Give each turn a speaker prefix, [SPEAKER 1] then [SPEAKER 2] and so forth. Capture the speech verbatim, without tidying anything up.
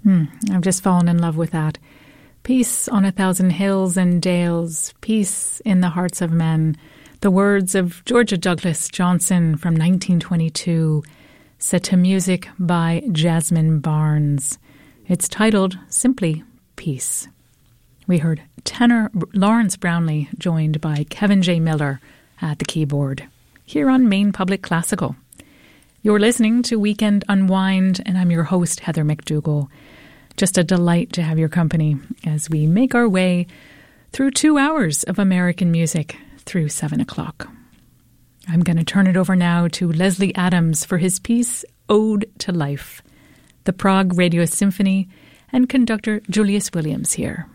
[SPEAKER 1] Hmm, I've just fallen in love with that. Peace on a thousand hills and dales, peace in the hearts of men. The words of Georgia Douglas Johnson from nineteen twenty-two, set to music by Jasmine Barnes. It's titled simply Peace. We heard tenor Lawrence Brownlee joined by Kevin J. Miller at the keyboard here on Maine Public Classical. You're listening to Weekend Unwind, and I'm your host, Heather McDougall. Just a delight to have your company as we make our way through two hours of American music through seven o'clock. I'm going to turn it over now to Leslie Adams for his piece, Ode to Life. The Prague Radio Symphony and conductor Julius Williams here.